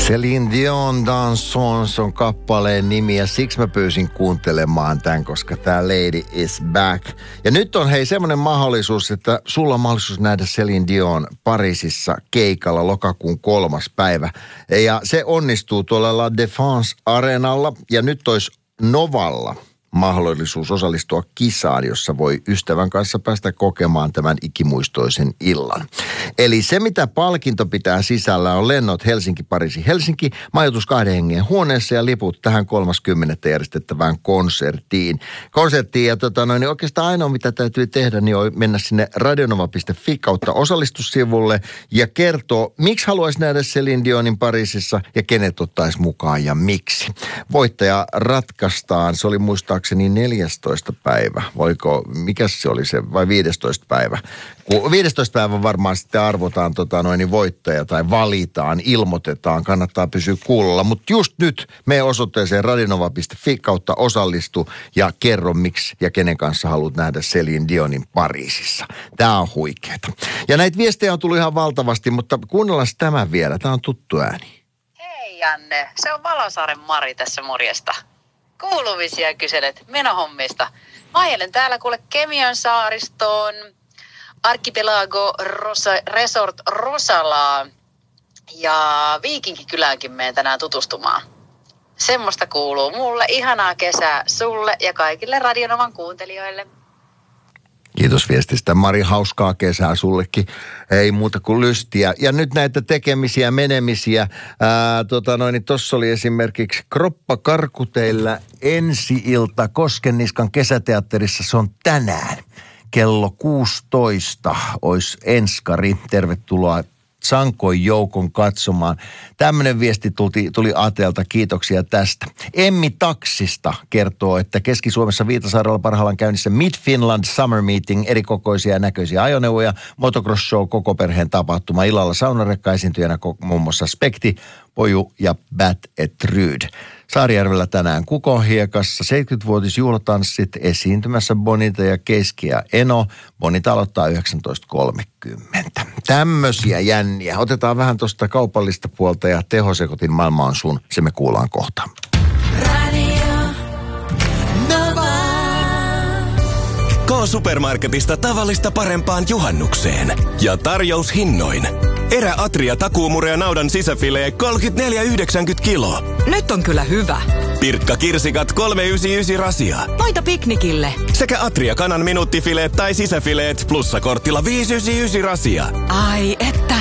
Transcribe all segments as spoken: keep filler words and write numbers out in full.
Céline Dion Dansons on kappaleen nimi ja siksi mä pyysin kuuntelemaan tämän, koska tää Lady is Back. Ja nyt on hei semmoinen mahdollisuus, että sulla on mahdollisuus nähdä Céline Dion Pariisissa keikalla lokakuun kolmas päivä. Ja se onnistuu tuolla La Défense Arenalla ja nyt olisi Novalla mahdollisuus osallistua kisaan, jossa voi ystävän kanssa päästä kokemaan tämän ikimuistoisen illan. Eli se, mitä palkinto pitää sisällä, on lennot Helsinki, Pariisi, Helsinki, majoitus kahden hengen huoneessa ja liput tähän kolmaskymmenettä järjestettävään konserttiin. Konserttiin ja tota noin, niin oikeastaan ainoa, mitä täytyy tehdä, niin on mennä sinne radionova piste fi kautta osallistussivulle ja kertoo, miksi haluaisi nähdä Céline Dionin Pariisissa ja kenet ottaisi mukaan ja miksi. Voittaja ratkaistaan, se oli muistaa neljästoista päivä, voiko, mikä se oli se, vai viidestoista päivä? Kun viidestoista päivä varmaan sitten arvotaan tota noin voittaja tai valitaan, ilmoitetaan, kannattaa pysyä kuulolla. Mutta just nyt mene osoitteeseen radionova piste fi kautta osallistu ja kerro miksi ja kenen kanssa haluat nähdä Céline Dionin Pariisissa. Tämä on huikeeta. Ja näitä viestejä on tullut ihan valtavasti, mutta kuunnellaan tämä vielä. Tämä on tuttu ääni. Hei Janne, se on Valosaaren Mari tässä morjesta. Kuulumisia kyselet menohommista. Mä ajelen täällä kuule Kemion saaristoon, Archipelago Rosa, Resort Rosalaa ja Viikinkikyläänkin menen tänään tutustumaan. Semmoista kuuluu mulle. Ihanaa kesää sulle ja kaikille Radionovan kuuntelijoille. Kiitos viestistä. Mari, hauskaa kesää sullekin. Ei muuta kuin lystiä. Ja nyt näitä tekemisiä, menemisiä. Ää, tota noin, niin tossa oli esimerkiksi Kroppa Karkuteillä ensi-ilta Koskenniskan kesäteatterissa. Se on tänään. Kello kuusitoista olisi enskari. Tervetuloa sankoin joukon katsomaan. Tämmöinen viesti tuli, tuli Atelta, kiitoksia tästä. Emmi Taksista kertoo, että Keski-Suomessa Viitasaarella parhaillaan käynnissä Mid Finland Summer Meeting, erikokoisia ja näköisiä ajoneuvoja, motocross show, koko perheen tapahtuma, illalla saunarekka esiintyjänä muun muassa Spekti, Poju ja Bat et Ryd. Saarijärvellä tänään Kukonhiekassa seitsemänkymmenvuotisjuhlatanssit esiintymässä Bonita ja Keski ja Eno. Bonita aloittaa yhdeksäntoista kolmekymmentä. Tämmöisiä jänniä. Otetaan vähän tuosta kaupallista puolta ja tehosekotin maailma on sun. Se me kuullaan kohta. K-Supermarketista tavallista parempaan juhannukseen. Ja tarjoushinnoin. Erä Atria takuumurea naudan sisäfilee kolmekymmentäneljä yhdeksänkymmentä kilo. Nyt on kyllä hyvä. Pirkka kirsikat kolme yhdeksänkymmentäyhdeksän rasia. Voita piknikille. Sekä Atria kanan minuuttifileet tai sisäfileet plussakortilla viisi yhdeksänkymmentäyhdeksän rasia. Ai että.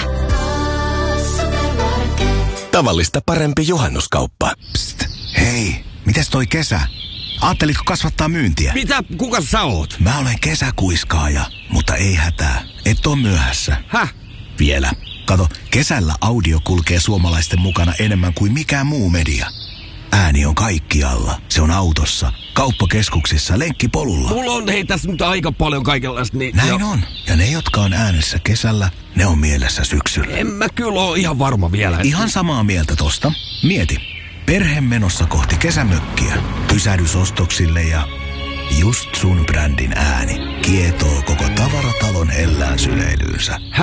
Tavallista parempi juhannuskauppa. Psst, hei, mitäs toi kesä? Aattelitko kasvattaa myyntiä? Mitä? Kuka sä oot? Mä olen kesäkuiskaaja, mutta ei hätää. Et oo myöhässä. Häh? Vielä. Kato, kesällä audio kulkee suomalaisten mukana enemmän kuin mikään muu media. Ääni on kaikkialla. Se on autossa, kauppakeskuksissa, lenkkipolulla. Mulla on hei tässä nyt aika paljon kaikenlaista. Niin Näin jo. on. Ja ne, jotka on äänessä kesällä, ne on mielessä syksyllä. En mä kyllä oo ihan varma vielä. Ihan samaa mieltä tosta. Mieti. Perhe menossa kohti kesämökkiä. Pysähdysostoksille ja just sun brändin ääni kietoo koko tavaratalon hellään syleilyynsä.